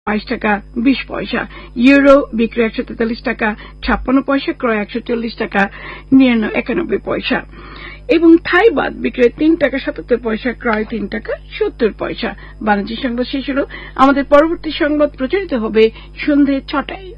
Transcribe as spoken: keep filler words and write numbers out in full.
বাইশ টাকা বিশ পয়সা। ইউরো বিক্রয় একশো তেতাল্লিশ টাকা ছাপ্পান্ন পয়সা, ক্রয় একশো চল্লিশ টাকা একানব্বই পয়সা। এবং থাই বাদ বিক্রয় তিন টাকা সাতাত্তর পয়সা, ক্রয় তিন টাকা সত্তর পয়সা। বাণিজ্য সংবাদ শেষ হল। আমাদের পরবর্তী সংবাদ প্রচারিত হবে সন্ধে ছটায়।